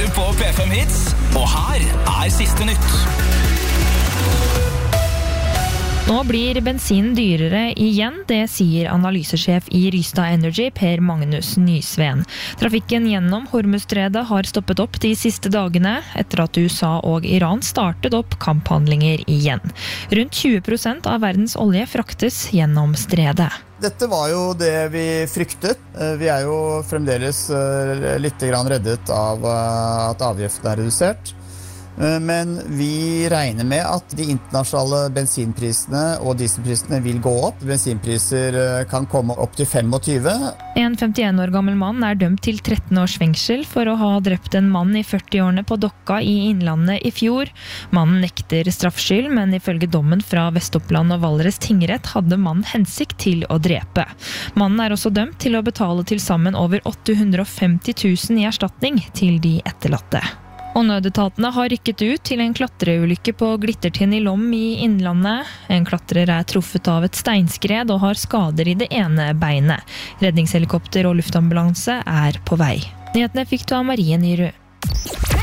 på P5 Hits, og her siste nytt. Nå blir bensin dyrere igjen, det sier analysesjef i Rystad Energy, Per Magnus Nysveen. Trafikken gjennom Hormuzstredet har stoppet opp de siste dagene, etter at USA og Iran startet opp kamphandlinger igjen. Rundt 20% av verdens olje fraktes gjennom stredet. Dette var jo det vi fryktet. Vi er jo fremdeles litt reddet av at avgiften er redusert. Men vi regner med at de internasjonale bensinprisene og dieselprisene vil gå opp. Bensinpriser kan komme opp til 25. En 51 år gammel mann er dømt til 13 års fengsel for å ha drept en mann i 40-årene på Dokka i Innlandet i fjor. Mannen nekter straffskyld, men ifølge dommen fra Vest-Oppland og Valdres tingrett hadde mannen hensikt til å drepe. Mannen er også dømt til å betale til sammen over 850 000 i erstatning til de etterlatte. Og nødetatene har rykket ut til en klatreulykke på Glittertind i Lom i Innlandet. En klatrer er truffet av et steinskred og har skader i det ene beinet. Redningshelikopter og luftambulanse er på vei. Nyhetene fikk du av Marie Nyrud.